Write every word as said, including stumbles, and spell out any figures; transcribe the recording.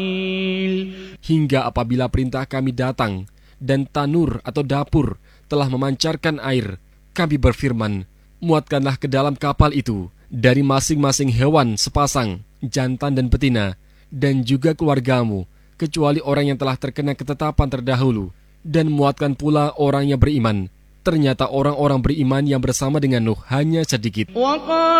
Hingga apabila perintah kami datang dan tanur atau dapur telah memancarkan air, kami berfirman, muatkanlah ke dalam kapal itu dari masing-masing hewan sepasang, jantan dan betina, dan juga keluargamu, kecuali orang yang telah terkena ketetapan terdahulu, dan muatkan pula orang yang beriman. Ternyata orang-orang beriman yang bersama dengan Nuh hanya sedikit.